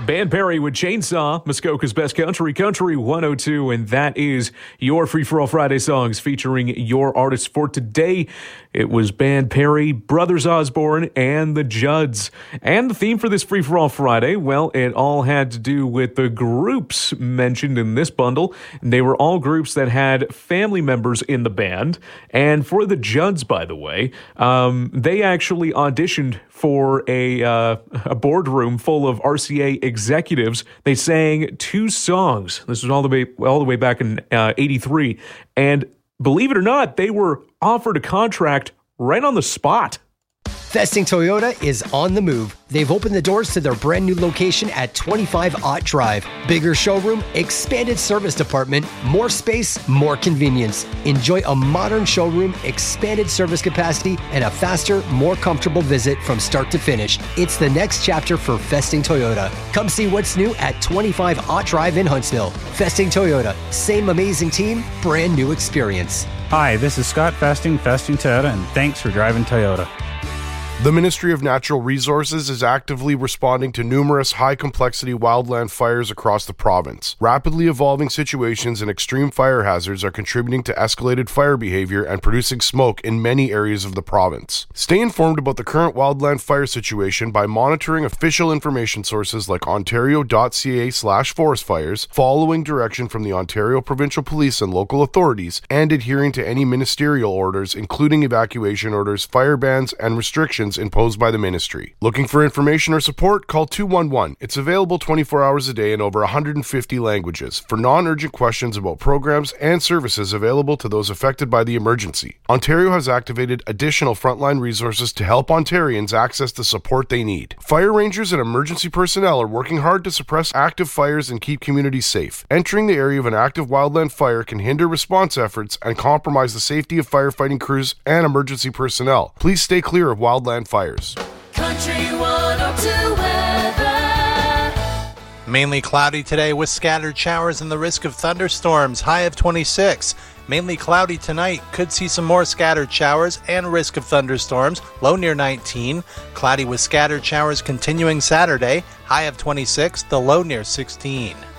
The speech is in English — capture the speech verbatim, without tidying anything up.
Ban Perry with Chainsaw, Muskoka's Best Country, Country one oh two, and that is your Free For All Friday songs featuring your artists for today. It was Ban Perry, Brothers Osborne, and the Judds. And the theme for this Free For All Friday, well, it all had to do with the groups mentioned in this bundle. They were all groups that had family members in the band. And for the Judds, by the way, um, they actually auditioned for a uh, a boardroom full of R C A executives. They sang two songs. This was all the way all the way back in uh, eighty-three, and believe it or not, they were offered a contract right on the spot. Festing Toyota is on the move. They've opened the doors to their brand new location at twenty-five Ott Drive. Bigger showroom, expanded service department, more space, more convenience. Enjoy a modern showroom, expanded service capacity, and a faster, more comfortable visit from start to finish. It's the next chapter for Festing Toyota. Come see what's new at twenty-five Ott Drive in Huntsville. Festing Toyota, same amazing team, brand new experience. Hi, this is Scott Festing, Festing Toyota, and thanks for driving Toyota. The Ministry of Natural Resources is actively responding to numerous high-complexity wildland fires across the province. Rapidly evolving situations and extreme fire hazards are contributing to escalated fire behavior and producing smoke in many areas of the province. Stay informed about the current wildland fire situation by monitoring official information sources like ontario.ca slash forest fires, following direction from the Ontario Provincial Police and local authorities, and adhering to any ministerial orders, including evacuation orders, fire bans, and restrictions imposed by the ministry. Looking for information or support? Call two one one. It's available twenty-four hours a day in over one hundred fifty languages for non-urgent questions about programs and services available to those affected by the emergency. Ontario has activated additional frontline resources to help Ontarians access the support they need. Fire rangers and emergency personnel are working hard to suppress active fires and keep communities safe. Entering the area of an active wildland fire can hinder response efforts and compromise the safety of firefighting crews and emergency personnel. Please stay clear of wildland fires. Country one oh two weather. Mainly cloudy today with scattered showers and the risk of thunderstorms. High of twenty-six. Mainly cloudy tonight. Could see some more scattered showers and risk of thunderstorms. Low near nineteen. Cloudy with scattered showers continuing Saturday. High of twenty-six. The low near sixteen.